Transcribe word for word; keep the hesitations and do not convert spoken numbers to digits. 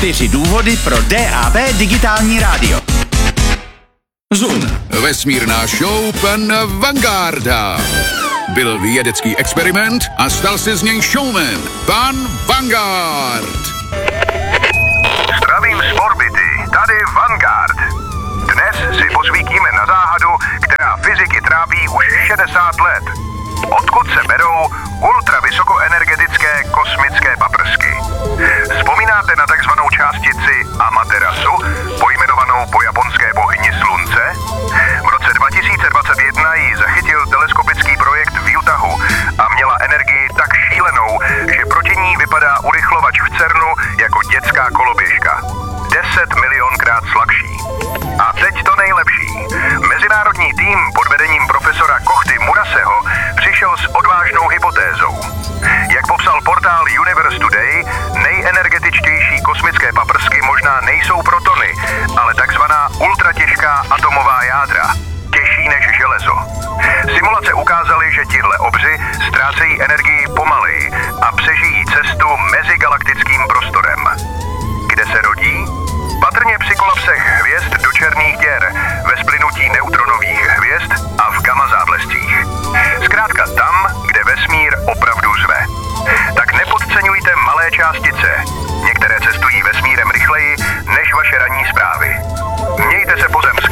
Čtyři důvody pro D A B digitální rádio. Zun, vesmírná show pana Vangarda. Byl vědecký experiment a stal se z něj showman, pan Vanguard. Zdravím z orbity, tady Vanguard. Dnes si posvítíme na záhadu, která fyziky trápí už šedesát let. Odkud se berou ultravysokoenergetické kosmické paprsky? Vzpomínáte na takzvanou částici Amaterasu, pojmenovanou po japonské bohyni slunce? V roce dva tisíce dvacet jedna ji zachytil teleskopický projekt v Utahu a měla energii tak šílenou, že proti ní vypadá urychlovač v CERNu jako dětská koloběžka. deset milionkrát slabší. A teď to nejlepší. Mezinárodní tým pod vedením profesora Kohty Muraseho přišel s odvážnou hypotézou. Jak popsal portál Universe Today, nejenergetičtější kosmické paprsky možná nejsou protony, ale takzvaná ultratěžká atomová jádra. Těžší než železo. Simulace ukázaly, že tihle obři ztrácejí energii pomaleji a přežijí cestu mezigalaktickým prostorem. Kde se rodí? Patrně při kolapsech hvězd do černých děr, ve splynutí neutronových hvězd a v gamma záblescích. Zkrátka tam, kde vesmír opravdu řve. Tak nepodceňujte malé částice. Některé cestují vesmírem rychleji než vaše ranní zprávy. Mějte se pozemsky.